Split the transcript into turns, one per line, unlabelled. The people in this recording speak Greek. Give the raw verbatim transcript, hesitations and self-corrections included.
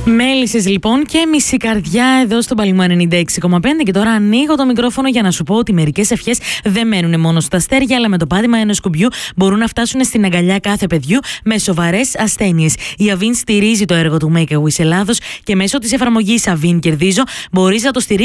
Μέλισσες λοιπόν και μισή καρδιά εδώ στο Παλαιμό ενενήντα έξι κόμμα πέντε και τώρα ανοίγω το μικρόφωνο για να σου πω ότι μερικές ευχές δεν μένουν μόνο στα αστέρια, αλλά με το πάτημα ενός κουμπιού μπορούν να φτάσουν στην αγκαλιά κάθε παιδιού με σοβαρές ασθένειες. Η Avin στηρίζει το έργο του Make a Wish Ελλάδος και μέσω της εφαρμογής Avin Κερδίζω μπορείς να το στηρίξεις